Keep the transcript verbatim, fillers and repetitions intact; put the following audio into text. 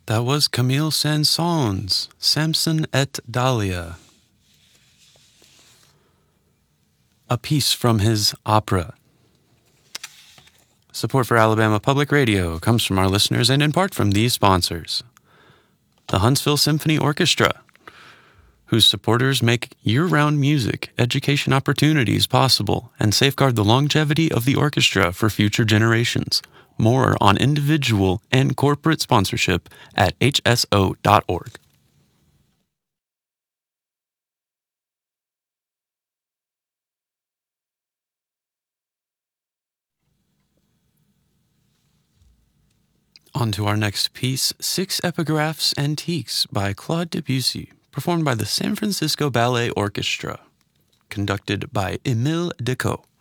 That was Camille Saint-Saëns, Samson et Dahlia. A piece from his opera. Support for Alabama Public Radio comes from our listeners and in part from these sponsors. The Huntsville Symphony Orchestra, whose supporters make year-round music education opportunities possible and safeguard the longevity of the orchestra for future generations. More on individual and corporate sponsorship at H S O dot org. On to our next piece, Six Epigraphs Antiques by Claude Debussy, performed by the San Francisco Ballet Orchestra, conducted by Émile Decaux.